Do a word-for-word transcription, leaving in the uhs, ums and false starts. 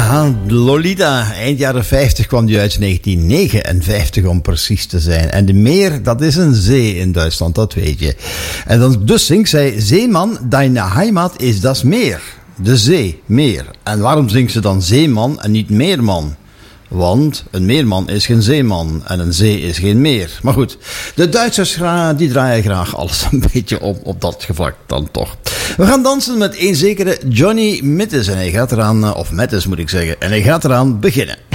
Ja, Lolita. Eind jaren vijftig kwam die uit, negentien negenenvijftig om precies te zijn. En de Meer, dat is een zee in Duitsland, dat weet je. En dan, dus zingt zij: Zeeman, deine Heimat is das Meer. De zee, meer. En waarom zingt ze dan zeeman en niet meerman? Want een meerman is geen zeeman en een zee is geen meer. Maar goed, de Duitsers die draaien graag alles een beetje op, op dat vlak dan toch. We gaan dansen met een zekere Johnny Mittes en hij gaat eraan, of Mettes moet ik zeggen, en hij gaat eraan beginnen.